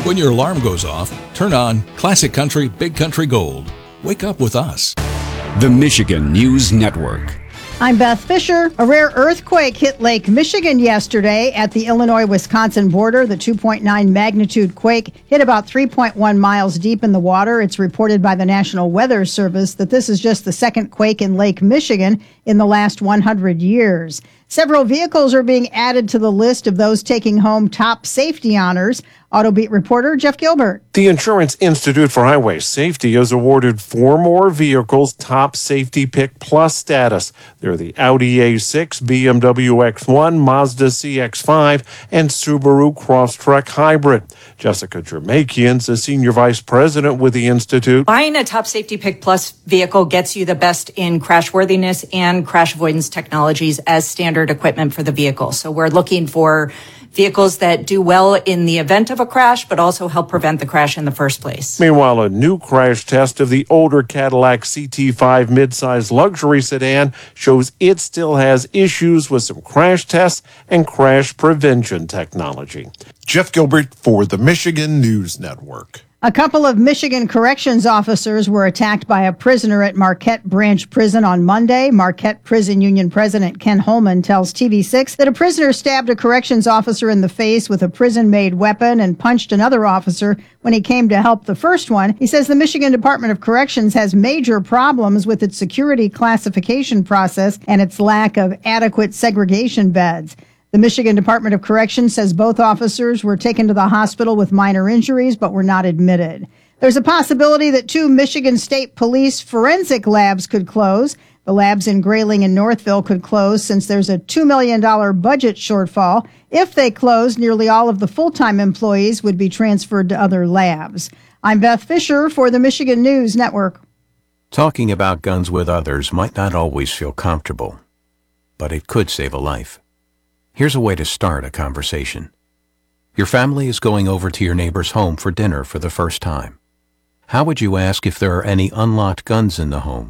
When your alarm goes off, turn on Classic Country Big Country Gold. Wake up with us. The Michigan News Network. I'm Beth Fisher. A rare earthquake hit Lake Michigan yesterday at the Illinois-Wisconsin border. The 2.9 magnitude quake hit about 3.1 miles deep in the water. It's reported by the National Weather Service that this is just the second quake in Lake Michigan in the last 100 years. Several vehicles are being added to the list of those taking home top safety honors. AutoBeat reporter Jeff Gilbert. The Insurance Institute for Highway Safety has awarded 4 more vehicles top Safety Pick Plus status. They're the Audi A6, BMW X1, Mazda CX-5, and Subaru Crosstrek Hybrid. Jessica Jermakian's the Senior Vice President with the Institute. Buying a top Safety Pick Plus vehicle gets you the best in crashworthiness and crash avoidance technologies as standard equipment for the vehicle. So we're looking for vehicles that do well in the event of a crash, but also help prevent the crash in the first place. Meanwhile, a new crash test of the older Cadillac CT5 midsize luxury sedan shows it still has issues with some crash tests and crash prevention technology. Jeff Gilbert for the Michigan News Network. A couple of Michigan corrections officers were attacked by a prisoner at Marquette Branch Prison on Monday. Marquette Prison Union President Ken Holman tells TV6 that a prisoner stabbed a corrections officer in the face with a prison-made weapon and punched another officer when he came to help the first one. He says the Michigan Department of Corrections has major problems with its security classification process and its lack of adequate segregation beds. The Michigan Department of Corrections says both officers were taken to the hospital with minor injuries but were not admitted. There's a possibility that 2 Michigan State Police forensic labs could close. The labs in Grayling and Northville could close since there's a $2 million budget shortfall. If they close, nearly all of the full-time employees would be transferred to other labs. I'm Beth Fisher for the Michigan News Network. Talking about guns with others might not always feel comfortable, but it could save a life. Here's a way to start a conversation. Your family is going over to your neighbor's home for dinner for the first time. How would you ask if there are any unlocked guns in the home?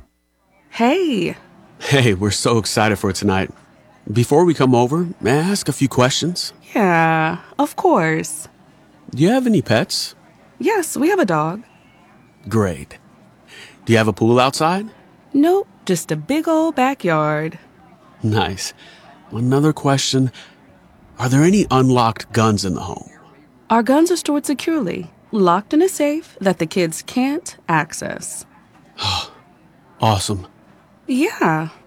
Hey, we're so excited for tonight. Before we come over, may I ask a few questions? Yeah, of course. Do you have any pets? Yes, we have a dog. Great. Do you have a pool outside? Nope, just a big old backyard. Nice. Another question. Are there any unlocked guns in the home? Our guns are stored securely, locked in a safe that the kids can't access. Awesome. Yeah,